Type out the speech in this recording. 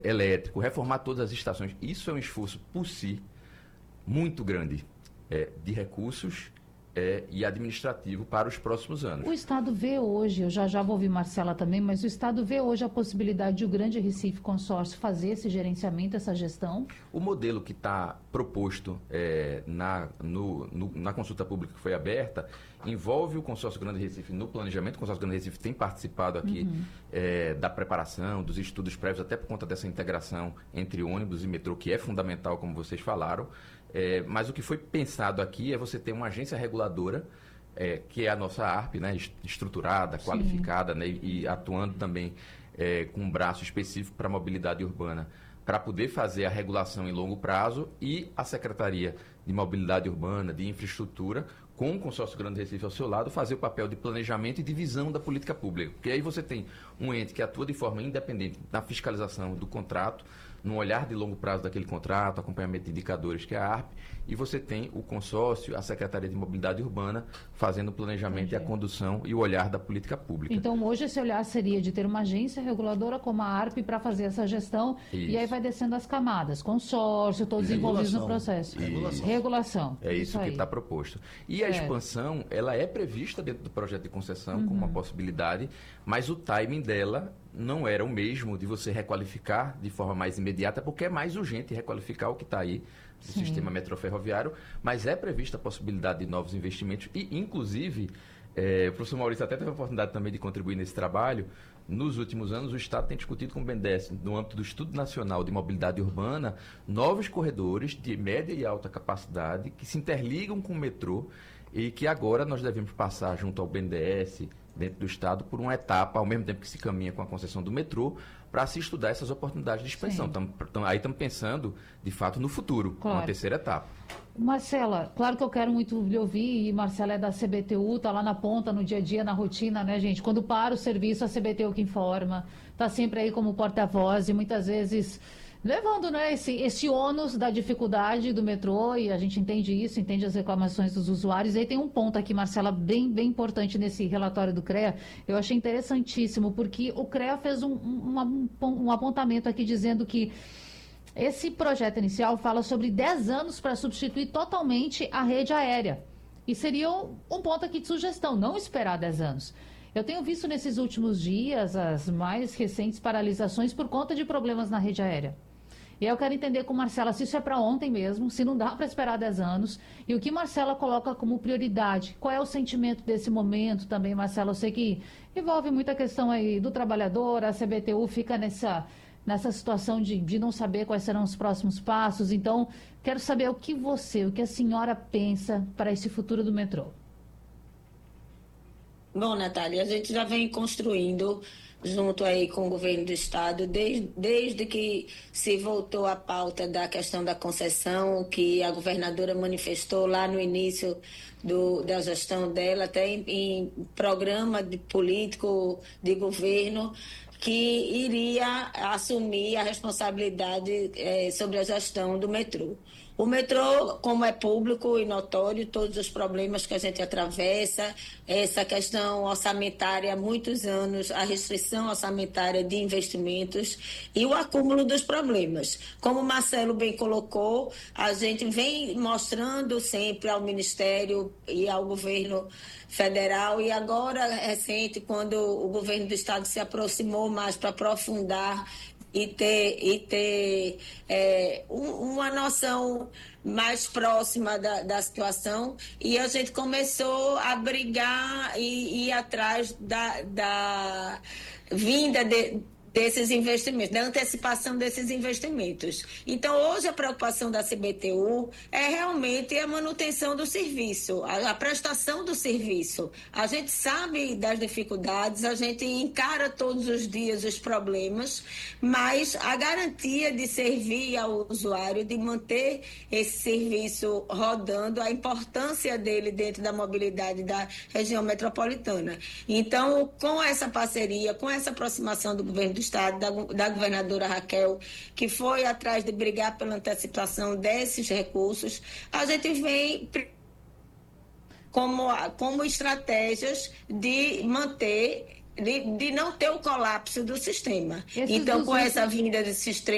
elétrico, reformar todas as estações. Isso é um esforço por si muito grande de recursos e administrativo para os próximos anos. O Estado vê hoje, eu já vou ouvir Marcela também, mas o Estado vê hoje a possibilidade de o Grande Recife Consórcio fazer esse gerenciamento, essa gestão? O modelo que está proposto na consulta pública que foi aberta envolve o Consórcio Grande Recife no planejamento. O Consórcio Grande Recife tem participado aqui da preparação, dos estudos prévios, até por conta dessa integração entre ônibus e metrô, que é fundamental, como vocês falaram. Mas o que foi pensado aqui é você ter uma agência reguladora, que é a nossa ARP, né, estruturada, qualificada, né, e atuando também com um braço específico para a mobilidade urbana, para poder fazer a regulação em longo prazo, e a Secretaria de Mobilidade Urbana, de Infraestrutura, com o Consórcio Grande Recife ao seu lado, fazer o papel de planejamento e de visão da política pública. Porque aí você tem um ente que atua de forma independente na fiscalização do contrato, no olhar de longo prazo daquele contrato, acompanhamento de indicadores, que é a ARP, e você tem o consórcio, a Secretaria de Mobilidade Urbana, fazendo o planejamento e a condução e o olhar da política pública. Então, hoje esse olhar seria de ter uma agência reguladora como a ARP para fazer essa gestão. Isso. E aí vai descendo as camadas, consórcio, todos envolvidos no processo. Regulação. É isso que está proposto. E a expansão, ela é prevista dentro do projeto de concessão como uma possibilidade, mas o timing dela não era o mesmo de você requalificar de forma mais imediata, porque é mais urgente requalificar o que está aí do sistema metroferroviário, mas é prevista a possibilidade de novos investimentos e, inclusive, o professor Maurício até teve a oportunidade também de contribuir nesse trabalho. Nos últimos anos, o Estado tem discutido com o BNDES, no âmbito do Estudo Nacional de Mobilidade Urbana, novos corredores de média e alta capacidade que se interligam com o metrô e que agora nós devemos passar junto ao BNDES, dentro do Estado, por uma etapa, ao mesmo tempo que se caminha com a concessão do metrô, para se estudar essas oportunidades de expansão. Aí estamos pensando, de fato, no futuro, uma terceira etapa. Marcela, claro que eu quero muito lhe ouvir, e Marcela é da CBTU, está lá na ponta, no dia a dia, na rotina, né, gente? Quando para o serviço, a CBTU que informa, está sempre aí como porta-voz e muitas vezes levando, né, esse ônus da dificuldade do metrô, e a gente entende isso, entende as reclamações dos usuários. E aí tem um ponto aqui, Marcela, bem importante nesse relatório do CREA, eu achei interessantíssimo, porque o CREA fez um apontamento aqui dizendo que esse projeto inicial fala sobre 10 anos para substituir totalmente a rede aérea. E seria um ponto aqui de sugestão, não esperar 10 anos. Eu tenho visto nesses últimos dias as mais recentes paralisações por conta de problemas na rede aérea. E eu quero entender com Marcela se isso é para ontem mesmo, se não dá para esperar 10 anos, e o que Marcela coloca como prioridade. Qual é o sentimento desse momento também, Marcela? Eu sei que envolve muita questão aí do trabalhador, a CBTU fica nessa situação de não saber quais serão os próximos passos. Então, quero saber o que a senhora pensa para esse futuro do metrô. Bom, Natália, a gente já vem construindo junto aí com o governo do estado, desde que se voltou a pauta da questão da concessão, que a governadora manifestou lá no início da gestão dela, até em programa político de governo, que iria assumir a responsabilidade sobre a gestão do metrô. O metrô, como é público e notório, todos os problemas que a gente atravessa, essa questão orçamentária há muitos anos, a restrição orçamentária de investimentos e o acúmulo dos problemas. Como o Marcelo bem colocou, a gente vem mostrando sempre ao Ministério e ao governo federal, e agora, recente, quando o governo do estado se aproximou mais para aprofundar e ter uma noção mais próxima da situação, e a gente começou a brigar e ir atrás da vinda desses investimentos, da antecipação desses investimentos. Então, hoje a preocupação da CBTU é realmente a manutenção do serviço, a prestação do serviço. A gente sabe das dificuldades, a gente encara todos os dias os problemas, mas a garantia de servir ao usuário, de manter esse serviço rodando, a importância dele dentro da mobilidade da região metropolitana. Então, com essa parceria, com essa aproximação do governo do estado, da governadora Raquel, que foi atrás de brigar pela antecipação desses recursos, a gente vem como estratégias de manter, de não ter o colapso do sistema. Então, com essa vinda desses trens